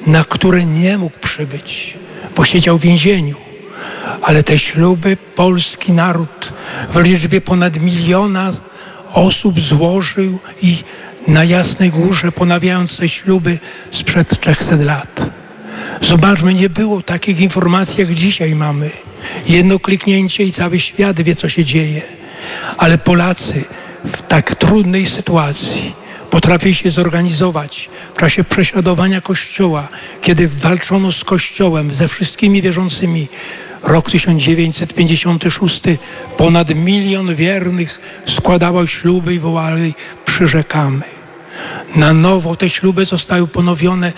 na które nie mógł przybyć, bo siedział w więzieniu. Ale te śluby polski naród w liczbie ponad 1 miliona osób złożył i na Jasnej Górze ponawiając te śluby sprzed 300 lat. Zobaczmy, nie było takich informacji, jak dzisiaj mamy. Jedno kliknięcie i cały świat wie, co się dzieje. Ale Polacy w tak trudnej sytuacji potrafili się zorganizować w czasie prześladowania Kościoła, kiedy walczono z Kościołem, ze wszystkimi wierzącymi. Rok 1956, ponad 1 milion wiernych składało śluby i wołali: przyrzekamy. Na nowo te śluby zostały ponowione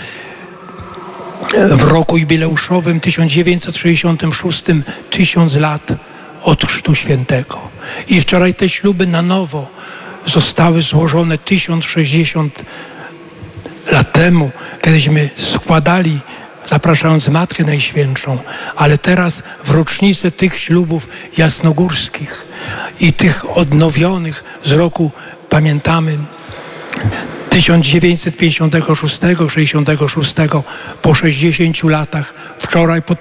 w roku jubileuszowym 1966, 1000 lat od Chrztu Świętego. I wczoraj te śluby na nowo zostały złożone 1060 lat temu, kiedyśmy składali, zapraszając Matkę Najświętszą, ale teraz w rocznicę tych ślubów jasnogórskich i tych odnowionych z roku, pamiętamy, 1956-66, po 60 latach, wczoraj pod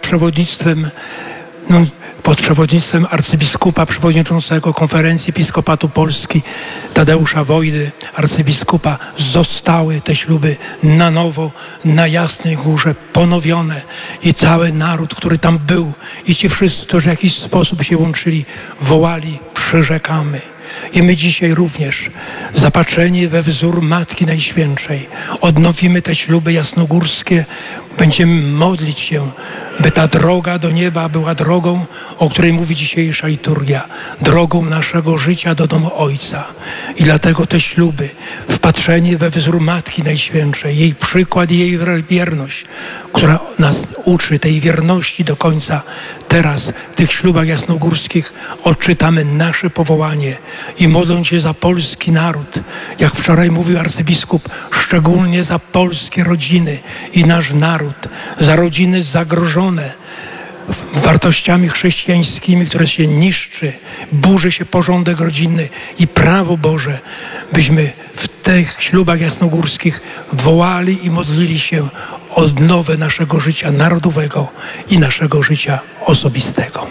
przewodnictwem arcybiskupa przewodniczącego Konferencji Episkopatu Polski Tadeusza Wojdy, arcybiskupa, zostały te śluby na nowo na Jasnej Górze ponowione i cały naród, który tam był i ci wszyscy, którzy w jakiś sposób się łączyli, wołali: przyrzekamy. I my dzisiaj również, zapatrzeni we wzór Matki Najświętszej, odnowimy te śluby jasnogórskie. Będziemy modlić się, by ta droga do nieba była drogą, o której mówi dzisiejsza liturgia, drogą naszego życia do domu Ojca. I dlatego te śluby, wpatrzeni we wzór Matki Najświętszej, jej przykład i jej wierność, która nas uczy tej wierności do końca. Teraz w tych ślubach jasnogórskich odczytamy nasze powołanie i modląc się za polski naród, jak wczoraj mówił arcybiskup, szczególnie za polskie rodziny i nasz naród, za rodziny zagrożone wartościami chrześcijańskimi, które się niszczy, burzy się porządek rodzinny i prawo Boże, byśmy w tych ślubach jasnogórskich wołali i modlili się o odnowę naszego życia narodowego i naszego życia osobistego.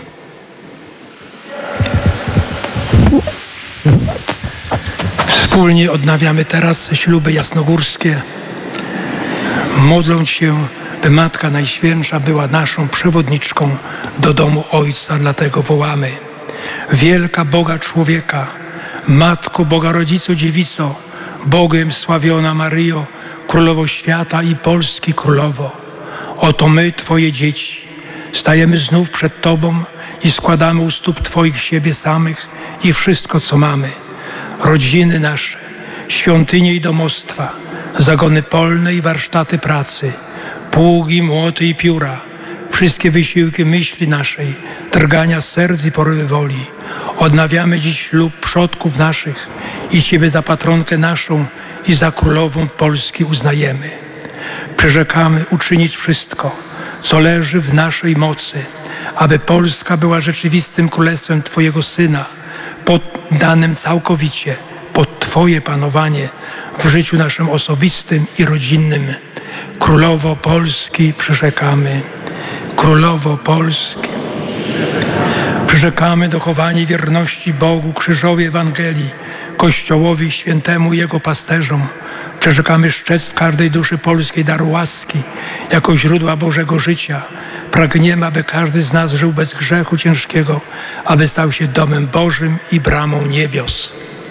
Wspólnie odnawiamy teraz śluby jasnogórskie, modląc się, by Matka Najświętsza była naszą przewodniczką do domu Ojca. Dlatego wołamy: wielka Boga człowieka, Matko Boga Rodzico Dziewico, Bogiem sławiona Maryjo, Królowo świata i Polski Królowo. Oto my, Twoje dzieci, stajemy znów przed Tobą i składamy u stóp Twoich siebie samych i wszystko, co mamy. Rodziny nasze, świątynie i domostwa, zagony polne i warsztaty pracy, pługi, młoty i pióra, wszystkie wysiłki myśli naszej, drgania serc i porywy woli. Odnawiamy dziś ślub przodków naszych i Ciebie za patronkę naszą i za królową Polski uznajemy. Przyrzekamy uczynić wszystko, co leży w naszej mocy, aby Polska była rzeczywistym królestwem Twojego Syna, poddanym całkowicie pod Twoje panowanie w życiu naszym osobistym i rodzinnym. Królowo Polski, przyrzekamy. Królowo Polski. Przyrzekamy dochowanie wierności Bogu, krzyżowi Ewangelii, Kościołowi świętemu i Jego pasterzom. Przyrzekamy szczec w każdej duszy polskiej dar łaski, jako źródła Bożego życia. Pragniemy, aby każdy z nas żył bez grzechu ciężkiego, aby stał się domem Bożym i bramą niebios.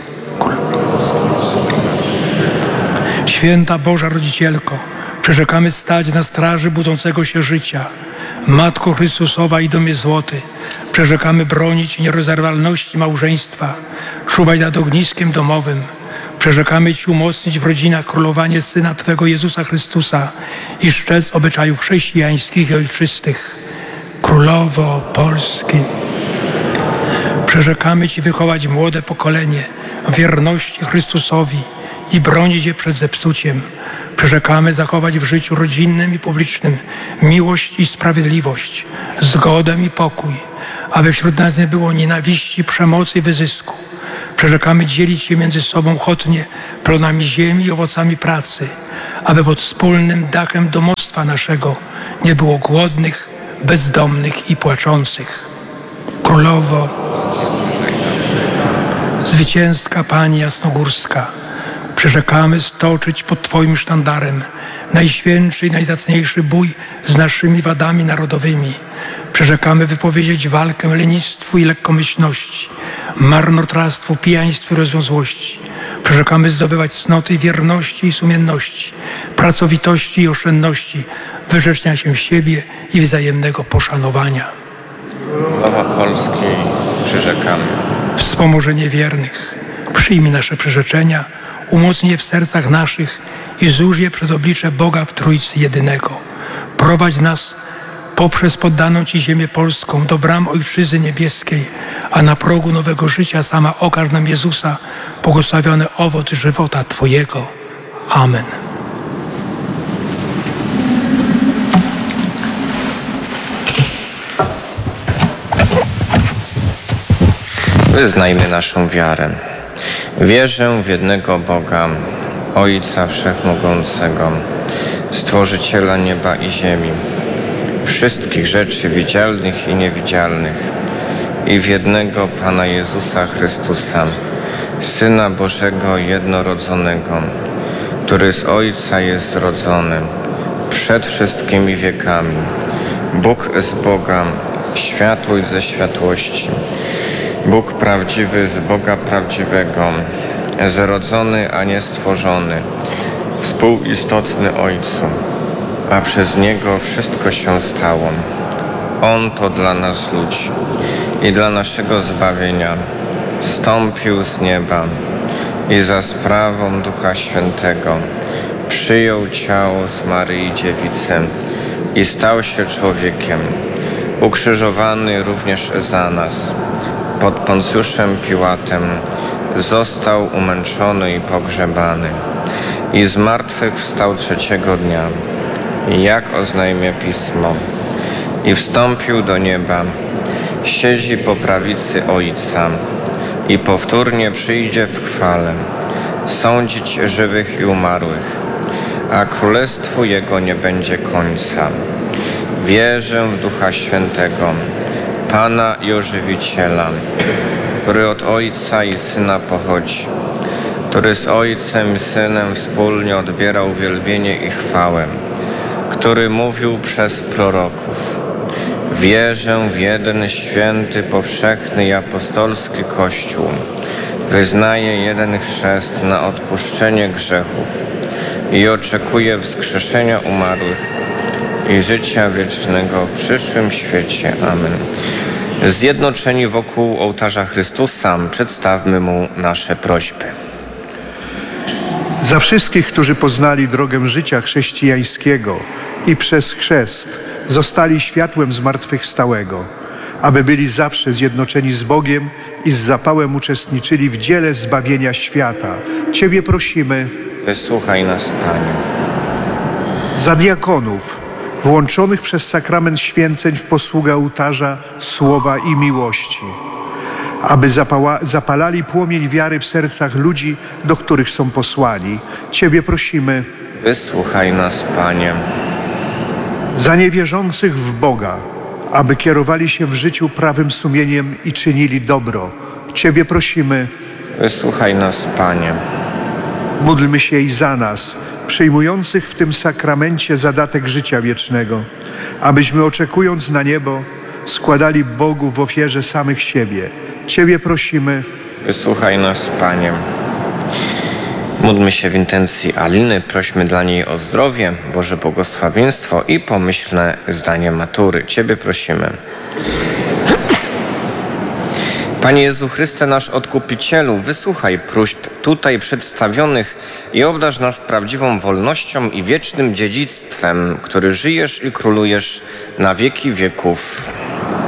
Święta Boża Rodzicielko, przyrzekamy stać na straży budzącego się życia. Matko Chrystusowa i Domie Złoty, przyrzekamy bronić nierozerwalności małżeństwa, czuwać nad ogniskiem domowym. Przyrzekamy Ci umocnić w rodzinach królowanie Syna Twego Jezusa Chrystusa i szczec obyczajów chrześcijańskich i ojczystych. Królowo Polski, przyrzekamy Ci wychować młode pokolenie w wierności Chrystusowi i bronić je przed zepsuciem. Przyrzekamy zachować w życiu rodzinnym i publicznym miłość i sprawiedliwość, zgodę i pokój, aby wśród nas nie było nienawiści, przemocy i wyzysku. Przyrzekamy dzielić się między sobą ochotnie plonami ziemi i owocami pracy, aby pod wspólnym dachem domostwa naszego nie było głodnych, bezdomnych i płaczących. Królowo, zwycięska Pani Jasnogórska, przyrzekamy stoczyć pod Twoim sztandarem najświętszy i najzacniejszy bój z naszymi wadami narodowymi. Przyrzekamy wypowiedzieć walkę lenistwu i lekkomyślności, marnotrawstwu, pijaństwu i rozwiązłości. Przyrzekamy zdobywać cnoty wierności i sumienności, pracowitości i oszczędności, wyrzeczenia się siebie i wzajemnego poszanowania. Królowa Polskiej przyrzekamy. Wspomożenie wiernych, przyjmij nasze przyrzeczenia, umocnij je w sercach naszych i złóż je przed oblicze Boga w Trójcy Jedynego. Prowadź nas poprzez poddaną Ci ziemię polską do bram Ojczyzny Niebieskiej, a na progu nowego życia sama okaż nam Jezusa, błogosławiony owoc żywota Twojego. Amen. Wyznajmy naszą wiarę. Wierzę w jednego Boga, Ojca Wszechmogącego, Stworzyciela nieba i ziemi, wszystkich rzeczy widzialnych i niewidzialnych, i w jednego Pana Jezusa Chrystusa, Syna Bożego jednorodzonego, który z Ojca jest zrodzony, przed wszystkimi wiekami, Bóg z Boga, światłość ze światłości, Bóg prawdziwy z Boga prawdziwego, zrodzony, a nie stworzony, współistotny Ojcu, a przez Niego wszystko się stało. On to dla nas ludzi i dla naszego zbawienia zstąpił z nieba i za sprawą Ducha Świętego przyjął ciało z Maryi Dziewicy i stał się człowiekiem, ukrzyżowany również za nas. Pod Poncjuszem Piłatem został umęczony i pogrzebany i z martwych wstał trzeciego dnia, jak oznajmia Pismo, i wstąpił do nieba, siedzi po prawicy Ojca i powtórnie przyjdzie w chwale sądzić żywych i umarłych, a królestwu Jego nie będzie końca. Wierzę w Ducha Świętego, Pana i Ożywiciela, który od Ojca i Syna pochodzi, który z Ojcem i Synem wspólnie odbierał wielbienie i chwałę, który mówił przez proroków. Wierzę w jeden święty, powszechny i apostolski Kościół. Wyznaję jeden chrzest na odpuszczenie grzechów i oczekuję wskrzeszenia umarłych i życia wiecznego w przyszłym świecie. Amen. Zjednoczeni wokół ołtarza Chrystusa przedstawmy Mu nasze prośby. Za wszystkich, którzy poznali drogę życia chrześcijańskiego i przez chrzest zostali światłem zmartwychwstałego, aby byli zawsze zjednoczeni z Bogiem i z zapałem uczestniczyli w dziele zbawienia świata. Ciebie prosimy. Wysłuchaj nas, Panie. Za diakonów, włączonych przez sakrament święceń w posługę ołtarza, słowa i miłości, aby zapalali płomień wiary w sercach ludzi, do których są posłani. Ciebie prosimy. Wysłuchaj nas, Panie. Za niewierzących w Boga, aby kierowali się w życiu prawym sumieniem i czynili dobro. Ciebie prosimy. Wysłuchaj nas, Panie. Módlmy się i za nas, przyjmujących w tym sakramencie zadatek życia wiecznego, abyśmy oczekując na niebo, składali Bogu w ofierze samych siebie. Ciebie prosimy. Wysłuchaj nas, Panie. Módlmy się w intencji Aliny, prośmy dla niej o zdrowie, Boże błogosławieństwo i pomyślne zdanie matury. Ciebie prosimy. Panie Jezu Chryste, nasz Odkupicielu, wysłuchaj próśb tutaj przedstawionych i obdarz nas prawdziwą wolnością i wiecznym dziedzictwem, który żyjesz i królujesz na wieki wieków.